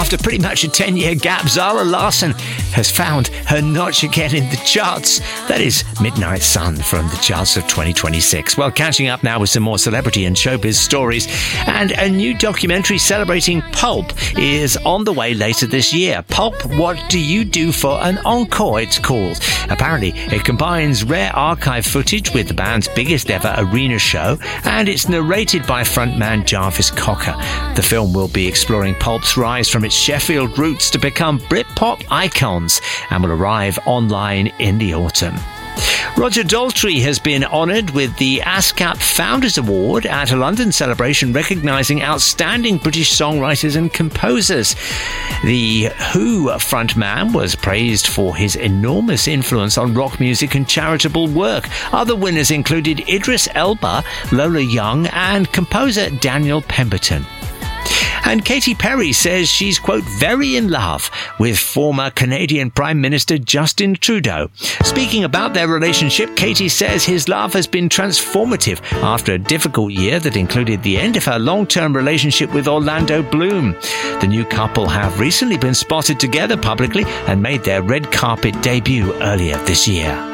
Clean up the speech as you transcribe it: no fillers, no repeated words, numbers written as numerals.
After pretty much a 10-year gap, Zara Larsson has found her notch again in the charts. That is Midnight Sun from the charts of 2026. Well, catching up now with some more celebrity and showbiz stories. And a new documentary celebrating Pulp is on the way later this year. Pulp, What Do You Do for an Encore, it's called. Apparently, it combines rare archive footage with the band's biggest ever arena show, and it's narrated by frontman Jarvis Cocker. The film will be exploring Pulp's rise from its Sheffield roots to become Britpop icons and will arrive online in the autumn. Roger Daltrey has been honoured with the ASCAP Founders Award at a London celebration recognising outstanding British songwriters and composers. The Who frontman was praised for his enormous influence on rock music and charitable work. Other winners included Idris Elba, Lola Young and composer Daniel Pemberton. And Katy Perry says she's, quote, very in love with former Canadian Prime Minister Justin Trudeau. Speaking about their relationship, Katy says his love has been transformative after a difficult year that included the end of her long-term relationship with Orlando Bloom. The new couple have recently been spotted together publicly and made their red carpet debut earlier this year.